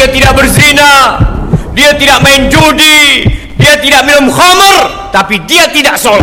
dia tidak berzina, dia tidak main judi, dia tidak minum khamar, tapi dia tidak sholat.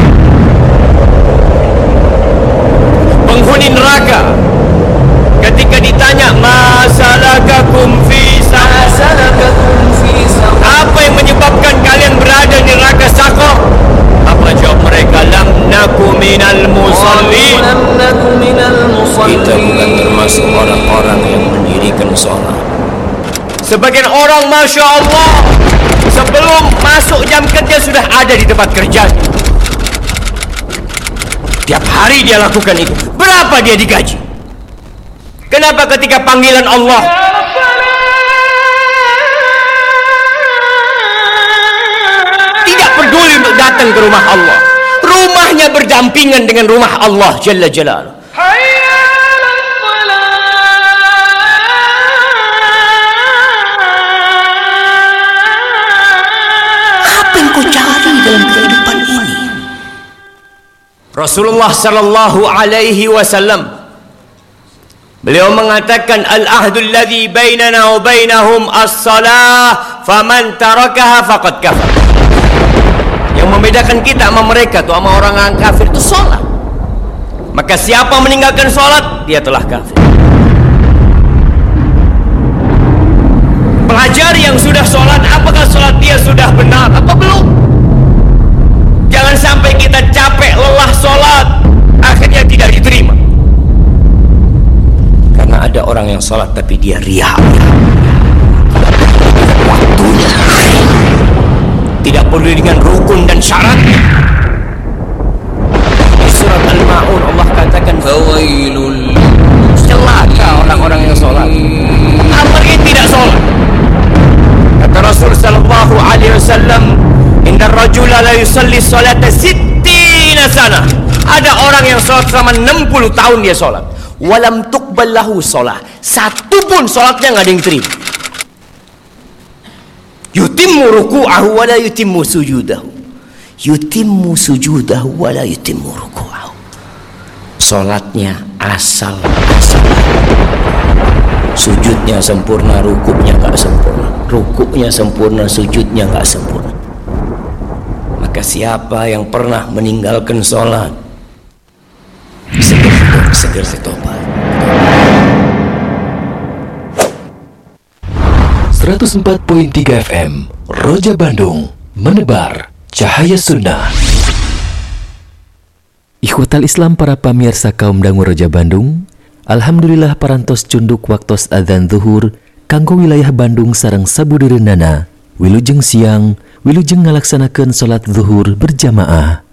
Penghuni neraka ketika ditanya masalakakum fi saqar, apa yang menyebabkan kalian berada di neraka Saqar? Apa jawab mereka? Lam naku minal musallin. Kita bukan termasuk orang-orang yang mendirikan sholat. Sebagian orang, Masya Allah, sebelum masuk jam kerja sudah ada di tempat kerja. Tiap hari dia lakukan itu. Berapa dia digaji? Kenapa ketika panggilan Allah tidak peduli untuk datang ke rumah Allah? Rumahnya berdampingan dengan rumah Allah Jalla Jalaluh. Apa yang kau cari dalam kehidupan ini? Rasulullah sallallahu alaihi wasallam, beliau mengatakan al-ahdul ladzi bainana wa bainahum as-salah faman tarakaha faqad kafar. Yang membedakan kita sama mereka tuh, sama orang kafir itu salat. Maka siapa meninggalkan salat, dia telah kafir. Pelajari yang sudah salat, apakah salat dia sudah benar apa belum? Jangan sampai kita capek lelah salat akhirnya tidak diterima. Karena ada orang yang salat tapi dia riya. Waktunya tidak peduli dengan rukun dan syaratnya. Di surat Al-Ma'un Allah katakan fawailul, celaka orang-orang yang salat. Apalagi tidak salat. Kata Rasul sallallahu alaihi wasallam, inna ar-rajula la yusalli salata 60 sana. Ada orang yang salat selama 60 tahun dia salat. Walam tuqbal lahu shalah. Satu pun salatnya enggak ada yang terima. Yutimmu ruku'ahu wa la yutimmu sujudahu. Yutimmu sujudahu wa la yutimmu ruku'ahu. Salatnya asal-asalan. Sujudnya sempurna, rukuknya enggak sempurna. Rukuknya sempurna, sujudnya enggak sempurna. Maka siapa yang pernah meninggalkan salat, segera bertobat. 104.3 FM Roja Bandung, menebar cahaya sunnah. Ikhwatal Islam, para pamirsa kaum dangu Roja Bandung, alhamdulillah parantos cunduk waktos adzan zuhur kanggo wilayah Bandung sareng sabudereunana wilujeng siang wilujeng ngalaksanakeun salat zuhur berjamaah.